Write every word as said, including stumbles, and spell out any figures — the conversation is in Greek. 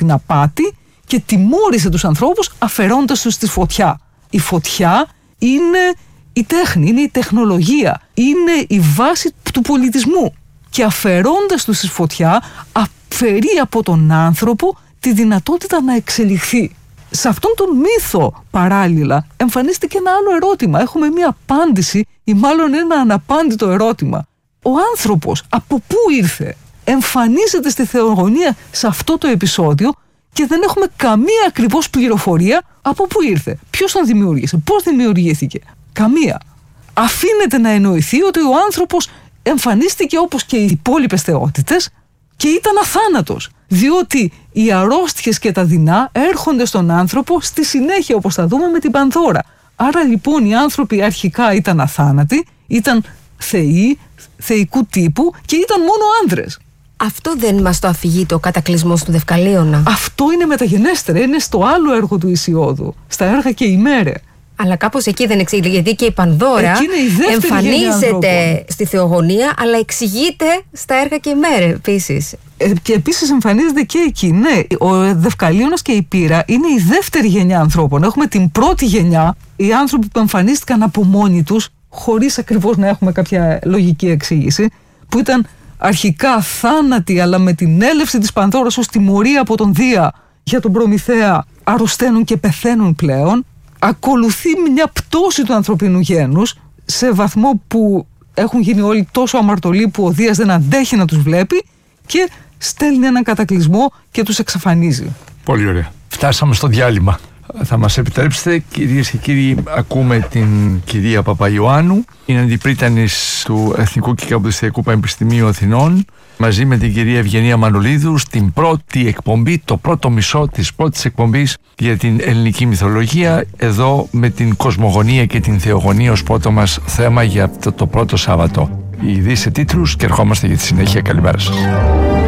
την απάτη και τιμώρησε τους ανθρώπους αφαιρώντας τους στη φωτιά. Η φωτιά είναι η τέχνη, είναι η τεχνολογία, είναι η βάση του πολιτισμού. Και αφαιρώντας τους στη φωτιά, αφαιρεί από τον άνθρωπο τη δυνατότητα να εξελιχθεί. Σε αυτόν τον μύθο παράλληλα εμφανίστηκε ένα άλλο ερώτημα. Έχουμε μία απάντηση ή μάλλον ένα αναπάντητο ερώτημα. Ο άνθρωπος από πού ήρθε? Εμφανίζεται στη θεογονία σε αυτό το επεισόδιο και δεν έχουμε καμία ακριβώς πληροφορία από πού ήρθε. Ποιος τον δημιούργησε, πώς δημιουργήθηκε. Καμία. Αφήνεται να εννοηθεί ότι ο άνθρωπος εμφανίστηκε όπως και οι υπόλοιπες θεότητες και ήταν αθάνατος. Διότι οι αρρώστιες και τα δεινά έρχονται στον άνθρωπο στη συνέχεια, όπως θα δούμε με την Πανδώρα. Άρα λοιπόν οι άνθρωποι αρχικά ήταν αθάνατοι, ήταν θεοί, θεϊκού τύπου και ήταν μόνο άνδρες. Αυτό δεν μας το αφηγεί το κατακλυσμός του Δευκαλίωνα? Αυτό είναι μεταγενέστερο, είναι στο άλλο έργο του Ησιώδου, στα έργα και η Μέρε. Αλλά κάπως εκεί δεν εξηγείται, γιατί και η Πανδώρα η εμφανίζεται στη θεογονία, αλλά εξηγείται στα έργα και η Μέρε επίσης. Ε, και επίσης εμφανίζεται και εκεί. Ναι, ο Δευκαλίωνας και η Πύρα είναι η δεύτερη γενιά ανθρώπων. Έχουμε την πρώτη γενιά, οι άνθρωποι που εμφανίστηκαν από μόνοι τους, χωρίς ακριβώς να έχουμε κάποια λογική εξήγηση, που ήταν αρχικά θάνατοι, αλλά με την έλευση της Πανδώρας ως τιμωρία από τον Δία για τον Προμηθέα, αρρωσταίνουν και πεθαίνουν πλέον. Ακολουθεί μια πτώση του ανθρωπίνου γένους σε βαθμό που έχουν γίνει όλοι τόσο αμαρτωλοί που ο Δίας δεν αντέχει να τους βλέπει και στέλνει έναν κατακλυσμό και τους εξαφανίζει. Πολύ ωραία. Φτάσαμε στο διάλειμμα. Θα μας επιτρέψετε, κυρίες και κύριοι, ακούμε την κυρία Παπαϊωάννου. Είναι αντιπρίτανης του Εθνικού και Καποδιστριακού Πανεπιστημίου Αθηνών, μαζί με την κυρία Ευγενία Μανολίδου, στην πρώτη εκπομπή, το πρώτο μισό της πρώτης εκπομπής για την ελληνική μυθολογία, εδώ με την κοσμογονία και την θεογονία ως πρώτο μας θέμα για το, το πρώτο Σάββατο. Οι ειδήσεις σε τίτλους και ερχόμαστε για τη συνέχεια. Καλημέρα σας.